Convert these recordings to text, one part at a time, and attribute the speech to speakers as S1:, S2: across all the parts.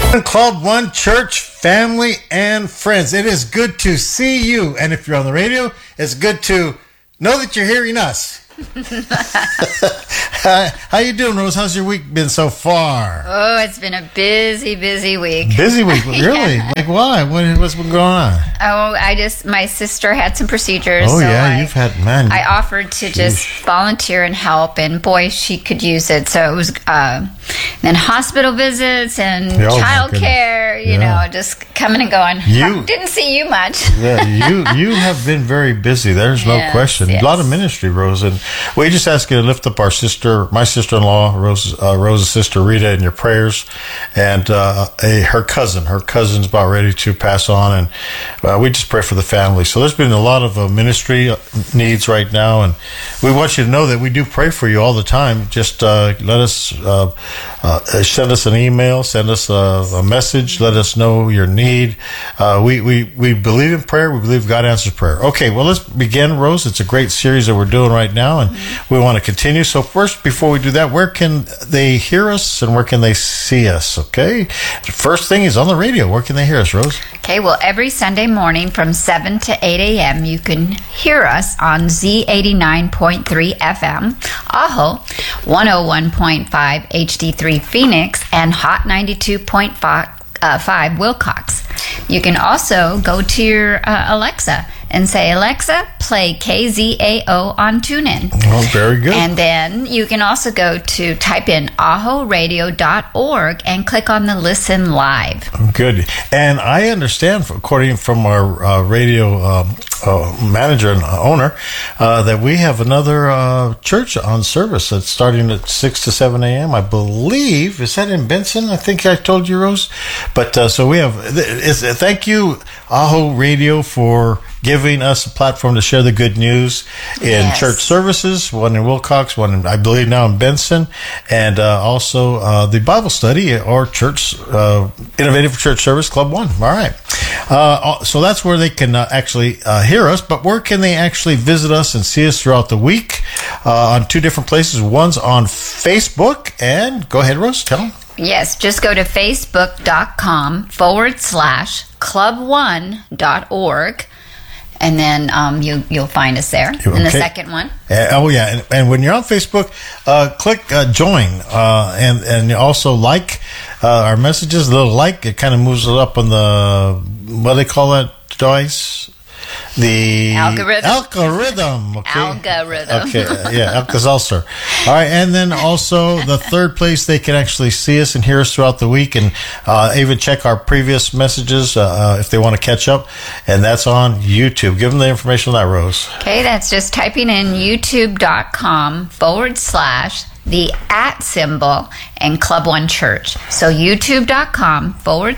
S1: Club One Church family and friends. It is good to see you. And if you're on the radio, it's good to know that you're hearing us. How you doing, Rose? How's your week been so far?
S2: Oh, it's been a busy week.
S1: Busy week? Really?
S2: Yeah.
S1: Like why? What's been going on?
S2: Oh, my sister had some procedures.
S1: Oh,
S2: so
S1: yeah, you've had, man.
S2: I offered to just volunteer and help, and boy, she could use it. So it was then hospital visits and child care, you know, just coming and going. Didn't see you much.
S1: Yeah, you have been very busy. There's no question.
S2: Yes.
S1: A lot of ministry, Rose. And we just ask you to lift up my sister-in-law, Rose's sister, Rita, in your prayers. And her cousin's about ready to pass on. And we just pray for the family. So there's been a lot of ministry needs right now. And we want you to know that we do pray for you all the time. Just let us... send us an email, send us a message, let us know your need. We believe in prayer. We believe God answers prayer. Okay, well, let's begin, Rose. It's a great series that we're doing right now, and we want to continue. So first, before we do that, where can they hear us and where can they see us? Okay, the first thing is on the radio. Where can they hear us, Rose?
S2: Okay, well, every Sunday morning from 7 to 8 a.m., you can hear us on Z89.3 FM, Aho, 101.5 HD3 Phoenix, and Hot 92.5 Wilcox. You can also go to your Alexa and say, Alexa, play KZAO on TuneIn.
S1: Oh, very good.
S2: And then you can also go to type in ahoradio.org and click on the Listen Live.
S1: Good. And I understand, according from our radio manager and owner, that we have another church on service that's starting at 6 to 7 a.m. I believe. Is that in Benson? I think I told you, Rose. But so we have, thank you, Aho Radio, for giving us a platform to share the good news in church services, one in Wilcox, one in, I believe now in Benson, and also the Bible study or church, Innovative Church Service, Club One. All right. So that's where they can actually hear us, but where can they actually visit us and see us throughout the week? On two different places. One's on Facebook, and go ahead, Rose, tell them.
S2: Yes, just go to facebook.com/club1.org. And then you'll find us there. Okay. And the second one.
S1: And when you're on Facebook, click join and also like our messages. A little like, it kind of moves it up on the, what do they call that device? The algorithm. Okay.
S2: Algorithm.
S1: Okay. Yeah. Alka-Seltzer. All right. And then also the third place they can actually see us and hear us throughout the week, and even check our previous messages if they want to catch up. And that's on YouTube. Give them the information on that, Rose.
S2: Okay. That's just typing in youtube.com/ the @ symbol and Club One Church. So youtube.com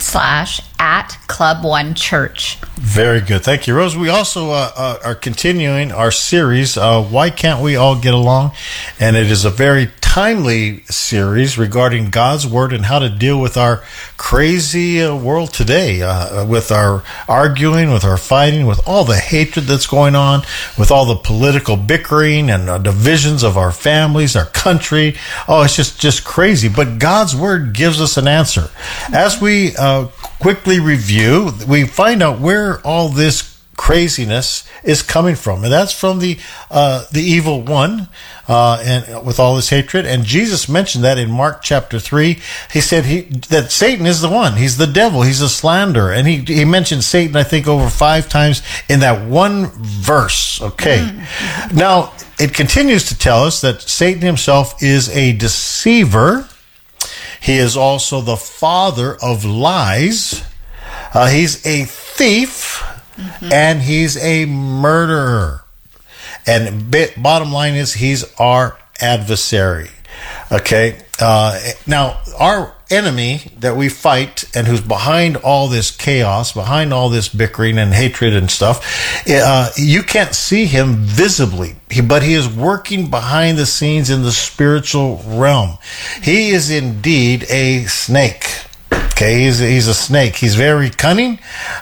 S2: / Club One Church.
S1: Very good. Thank you, Rose. We also are continuing our series, Why Can't We All Get Along? And it is a very timely series regarding God's Word and how to deal with our crazy world today, with our arguing, with our fighting, with all the hatred that's going on, with all the political bickering and divisions of our families, our country. Oh, it's just crazy. But God's Word gives us an answer. As we quickly review, we find out where all this craziness is coming from, and that's from the evil one, and with all this hatred. And Jesus mentioned that in Mark chapter 3. He said that Satan is the one. He's the devil. He's a slanderer, and he mentioned Satan, I think, over 5 times in that one verse. Okay, now it continues to tell us that Satan himself is a deceiver. He is also the father of lies. He's a thief, and he's a murderer. And bottom line is, he's our adversary. Okay? Now, our enemy that we fight and who's behind all this chaos, behind all this bickering and hatred and stuff, you can't see him visibly, but he is working behind the scenes in the spiritual realm. He is indeed a snake. Okay, he's a snake. He's very cunning.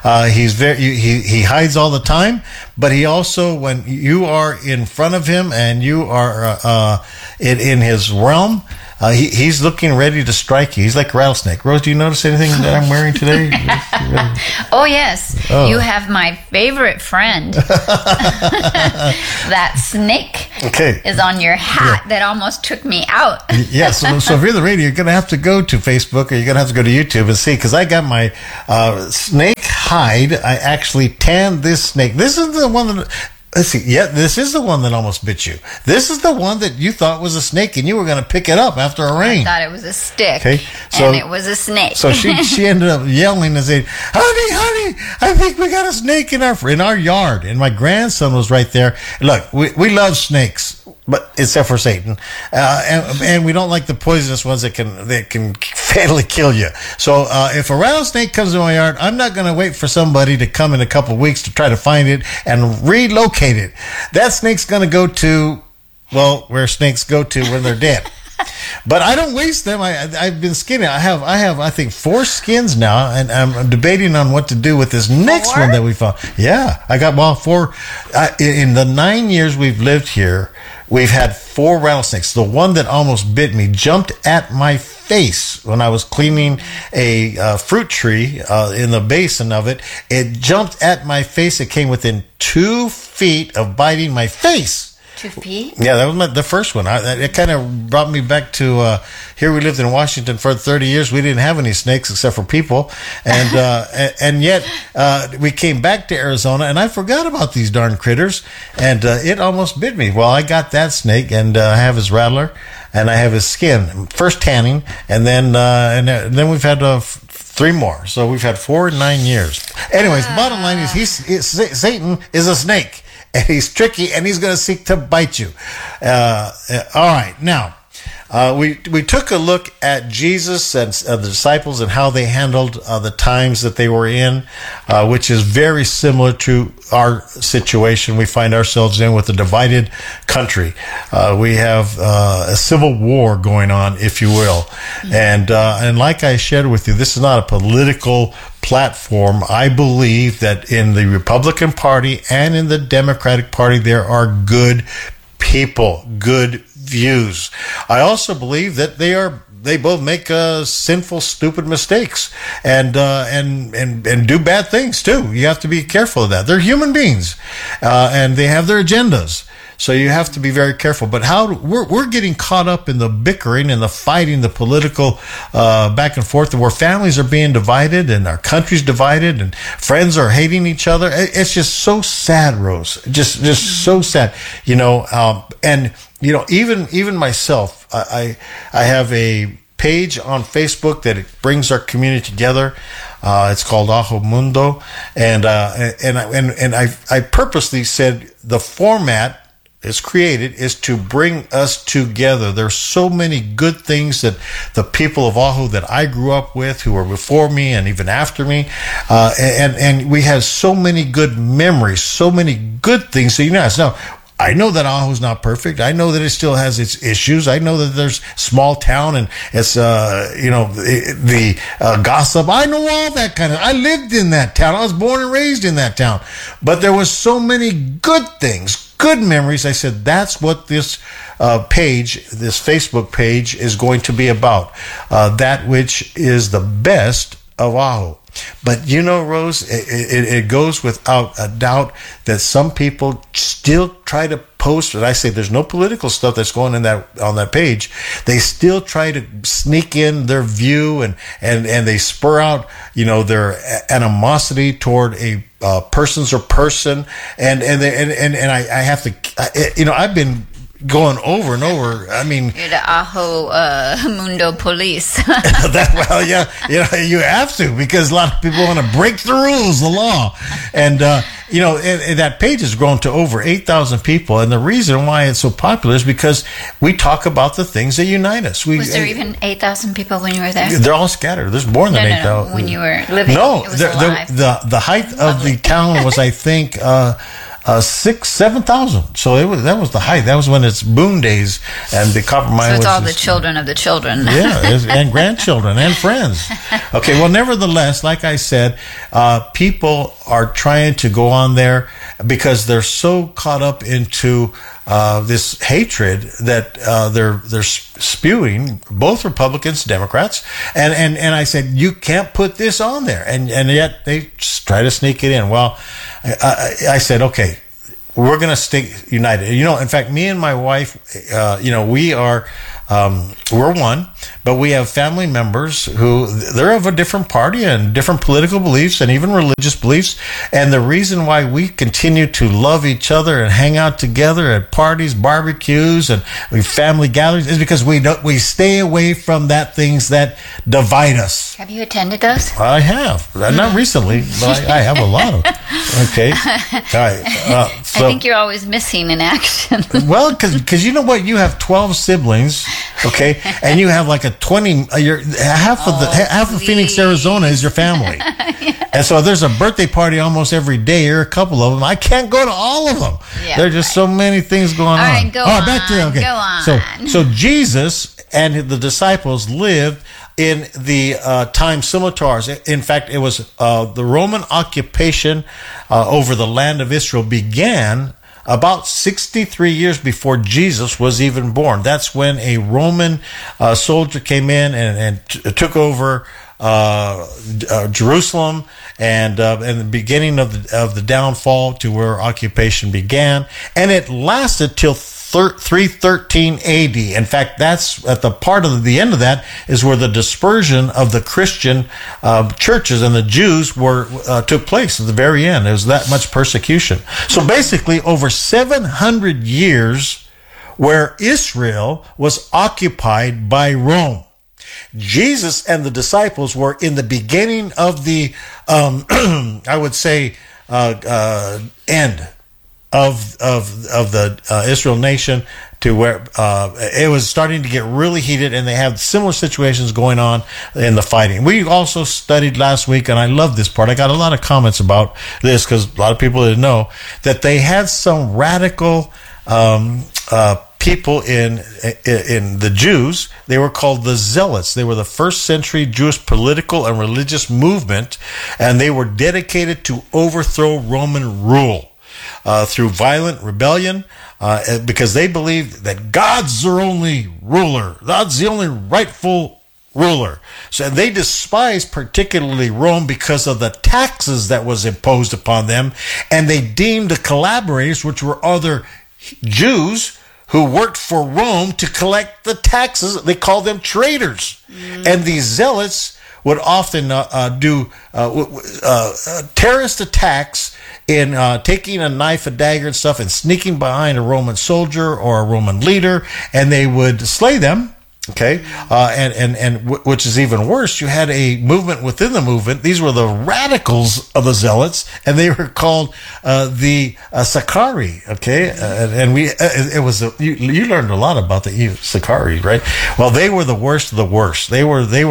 S1: He hides all the time, but he also, when you are in front of him and you are in his realm, he's looking ready to strike you. He's like a rattlesnake. Rose, do you notice anything that I'm wearing today?
S2: Oh, yes. Oh. You have my favorite friend. That snake is on your hat that almost took me out.
S1: Yes. So if you're the radio, you're going to have to go to Facebook or you're going to have to go to YouTube and see, because I got my snake hide. I actually tanned this snake. This is the one that... Let's see. Yeah, this is the one that almost bit you. This is the one that you thought was a snake, and you were going to pick it up after a rain.
S2: I thought it was a stick, and it was a snake.
S1: So she ended up yelling and saying, "Honey, I think we got a snake in our yard." And my grandson was right there. Look, we love snakes, but except for Satan, and we don't like the poisonous ones that can fatally kill you. So if a rattlesnake comes in my yard, I'm not going to wait for somebody to come in a couple of weeks to try to find it and relocate it. That snake's going to go to, well, where snakes go to when they're dead. But I don't waste them. I've been skinning. I have I think 4 skins now, and I'm debating on what to do with this next one that we found. Yeah, I got 4. In the 9 years we've lived here, we've had 4 rattlesnakes. The one that almost bit me jumped at my face when I was cleaning a fruit tree in the basin of it. It jumped at my face. It came within 2 feet of biting my face.
S2: 2 feet?
S1: Yeah, that was the first one. It kind of brought me back to here. We lived in Washington for 30 years. We didn't have any snakes except for people, and yet we came back to Arizona, and I forgot about these darn critters, and it almost bit me. Well, I got that snake, and I have his rattler, and I have his skin. First tanning, and then we've had 3 more. So we've had 4 in 9 years. Anyways, bottom line is Satan is a snake. And he's tricky, and he's going to seek to bite you. All right, now we took a look at Jesus and the disciples and how they handled the times that they were in, which is very similar to our situation we find ourselves in with a divided country. We have a civil war going on, if you will, and like I shared with you, this is not a political platform. I believe that in the Republican Party and in the Democratic Party there are good people, good views. I also believe that they both make sinful, stupid mistakes and do bad things too. You have to be careful of that. They're human beings, and they have their agendas. So you have to be very careful. But we're getting caught up in the bickering and the fighting, the political back and forth, where families are being divided and our country's divided and friends are hating each other. It's just so sad, Rose. Just so sad. And even myself, I have a page on Facebook that it brings our community together. It's called Ajo Mundo, and I purposely said the format is created is to bring us together. There's so many good things that the people of Ajo that I grew up with, who were before me and even after me, and we have so many good memories, so many good things that unite us. Now, I know that Ajo is not perfect. I know that it still has its issues. I know that there's small town and it's the gossip. I know all that kind of. I lived in that town. I was born and raised in that town. But there was so many good things, good memories. I said that's what this page, this Facebook page, is going to be about. That which is the best of Ajo. But Rose, it goes without a doubt that some people still try to post, and I say there's no political stuff that's going on that page. They still try to sneak in their view and they spur out their animosity toward a person, and I have to I've been going over and over. I mean,
S2: you're the Ajo Mundo police.
S1: You have to, because a lot of people want to break the rules, the law, and that page has grown to over 8,000 people, and the reason why it's so popular is because we talk about the things that unite us.
S2: Was there even 8,000 people when you were there?
S1: They're all scattered. There's more than 8,000
S2: when you were living.
S1: No,
S2: it was alive.
S1: The height of the town was, I think, 7,000. So that was the height. That was when it's boom days, and the copper mine.
S2: So it's
S1: was
S2: all the children of the children.
S1: Yeah, and grandchildren and friends. Okay, well, nevertheless, like I said, people are trying to go on there because they're so caught up into this hatred that they're spewing, both Republicans, Democrats, and I said, you can't put this on there, and yet they just try to sneak it in. Well, I said, okay, we're going to stay united. In fact, me and my wife, we are, we're one, but we have family members who they're of a different party and different political beliefs and even religious beliefs. And the reason why we continue to love each other and hang out together at parties, barbecues, and family gatherings is because we stay away from that things that divide us.
S2: Have you attended those?
S1: I have. Not recently, but I have a lot of them. Okay. All right.
S2: I think you're always missing in action.
S1: Well, because you know what? You have 12 siblings, okay? And you have like a 20, half of Phoenix, Arizona is your family. Yeah. And so there's a birthday party almost every day, or a couple of them. I can't go to all of them. Yeah, there are just so many things going on.
S2: All right, go on.
S1: Back to you. Okay.
S2: Go on.
S1: So Jesus and the disciples lived in the time similar to ours. In fact, it was the Roman occupation over the land of Israel began about 63 years before Jesus was even born. That's when a Roman soldier came in and took over Jerusalem, and the beginning of the downfall to where occupation began, and it lasted till 313 AD. In fact, that's at the part of the end of that is where the dispersion of the Christian churches and the Jews took place at the very end. There was that much persecution. So basically, over 700 years where Israel was occupied by Rome. Jesus and the disciples were in the beginning of the, I would say, end of the Israel nation, to where it was starting to get really heated, and they have similar situations going on in the fighting. We also studied last week, and I love this part. I got a lot of comments about this because a lot of people didn't know that they had some radical people in the Jews. They were called the Zealots. They were the first century Jewish political and religious movement, and they were dedicated to overthrow Roman rule through violent rebellion, because they believed that God's their only ruler. God's the only rightful ruler. So they despised particularly Rome because of the taxes that was imposed upon them, and they deemed the collaborators, which were other Jews who worked for Rome, to collect the taxes. They called them traitors. And these zealots would often do terrorist attacks in taking a knife, a dagger, and stuff, and sneaking behind a Roman soldier or a Roman leader, and they would slay them. Okay, and which is even worse, you had a movement within the movement. These were the radicals of the Zealots, and they were called the Sicarii. Okay, and it was you learned a lot about the Sicarii, right? Well, they were the worst of the worst. They were the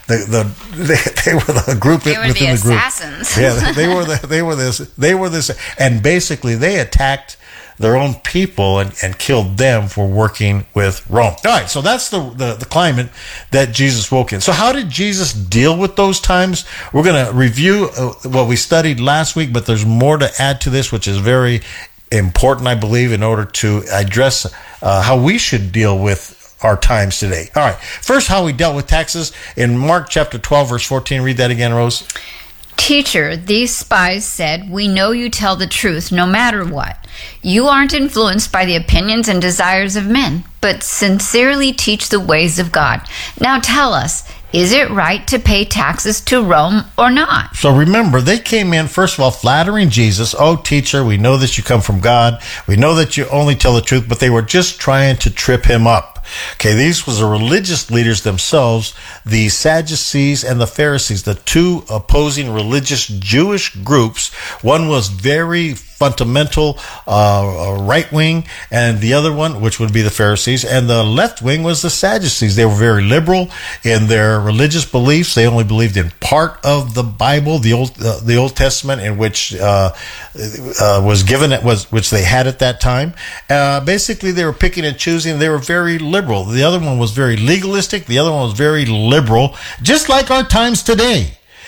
S1: group within the group.
S2: Assassins.
S1: Yeah, they were this, and basically they attacked their own people and killed them for working with Rome. All right, so that's the climate that Jesus woke in. So how did Jesus deal with those times? We're going to review what we studied last week, but there's more to add to this, which is very important, I believe, in order to address how we should deal with our times today. All right, first, how we dealt with taxes in Mark chapter 12, verse 14. Read that again, Rose.
S2: Teacher, these spies said, "We know you tell the truth no matter what. You aren't influenced by the opinions and desires of men, but sincerely teach the ways of God. Now tell us, is it right to pay taxes to Rome or not?"
S1: So remember, they came in, first of all, flattering Jesus. "Oh, teacher, we know that you come from God. We know that you only tell the truth," but they were just trying to trip him up. Okay, these was the religious leaders themselves, the Sadducees and the Pharisees, the two opposing religious Jewish groups. One was very fundamental right wing, and the other one, which would be the Pharisees, and the left wing was the Sadducees. They were very liberal in their religious beliefs. They only believed in part of the Bible, the Old Testament, in which was given, which they had at that time. Basically, they were picking and choosing. They were very liberal. The other one was very legalistic. The other one was very liberal, just like our times today.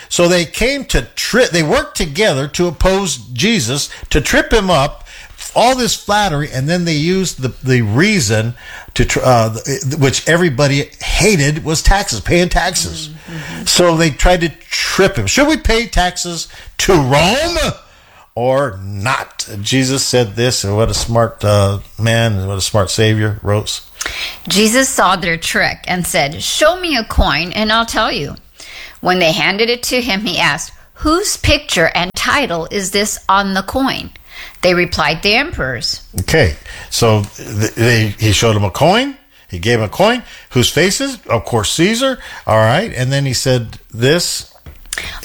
S1: So they came to they worked together to oppose Jesus, to trip him up, all this flattery, and then they used the reason to which everybody hated was taxes, paying taxes. Mm-hmm. So they tried to trip him. Should we pay taxes to Rome or not? Jesus said this, and what a smart man, and what a smart Savior, Rose.
S2: Jesus saw their trick and said, "Show me a coin and I'll tell you." When they handed it to him, he asked, "Whose picture and title is this on the coin?" They replied, "The emperor's."
S1: Okay, so he showed him a coin. He gave him a coin. Whose face is? Of course, Caesar. All right, and then he said, "This